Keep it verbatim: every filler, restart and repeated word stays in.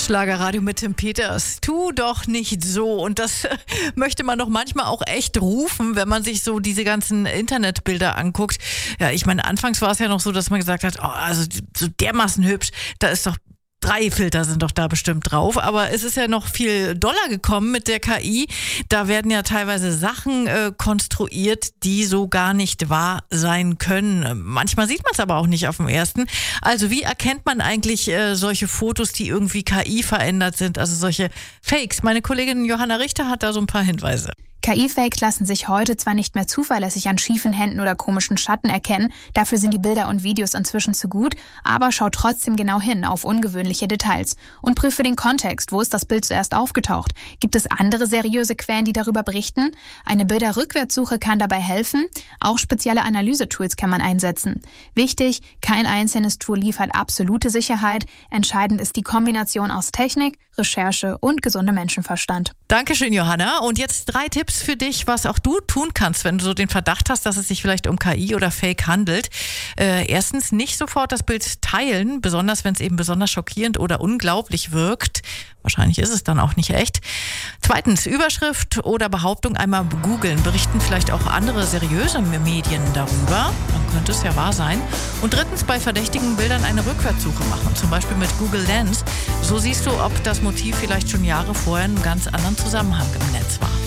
Schlagerradio mit Tim Peters. Tu doch nicht so. Und das äh, möchte man doch manchmal auch echt rufen, wenn man sich so diese ganzen Internetbilder anguckt. Ja, ich meine, anfangs war es ja noch so, dass man gesagt hat, oh, also so dermaßen hübsch, da ist doch Drei Filter sind doch da bestimmt drauf, aber es ist ja noch viel doller gekommen mit der K I. Da werden ja teilweise Sachen äh, konstruiert, die so gar nicht wahr sein können. Manchmal sieht man es aber auch nicht auf dem ersten. Also wie erkennt man eigentlich äh, solche Fotos, die irgendwie K I verändert sind, also solche Fakes? Meine Kollegin Johanna Richter hat da so ein paar Hinweise. K I-Fakes lassen sich heute zwar nicht mehr zuverlässig an schiefen Händen oder komischen Schatten erkennen, dafür sind die Bilder und Videos inzwischen zu gut, aber schau trotzdem genau hin auf ungewöhnliche Details und prüfe den Kontext. Wo ist das Bild zuerst aufgetaucht? Gibt es andere seriöse Quellen, die darüber berichten? Eine Bilderrückwärtssuche kann dabei helfen. Auch spezielle Analysetools kann man einsetzen. Wichtig, kein einzelnes Tool liefert absolute Sicherheit. Entscheidend ist die Kombination aus Technik, Recherche und gesundem Menschenverstand. Dankeschön, Johanna. Und jetzt drei Tipps für dich, was auch du tun kannst, wenn du so den Verdacht hast, dass es sich vielleicht um K I oder Fake handelt. Äh, erstens, nicht sofort das Bild teilen, besonders wenn es eben besonders schockierend oder unglaublich wirkt. Wahrscheinlich ist es dann auch nicht echt. Zweitens, Überschrift oder Behauptung einmal googeln. Berichten vielleicht auch andere seriöse Medien darüber. Dann könnte es ja wahr sein. Und drittens, bei verdächtigen Bildern eine Rückwärtssuche machen. Zum Beispiel mit Google Lens. So siehst du, ob das Motiv vielleicht schon Jahre vorher in einem ganz anderen Zusammenhang im Netz war.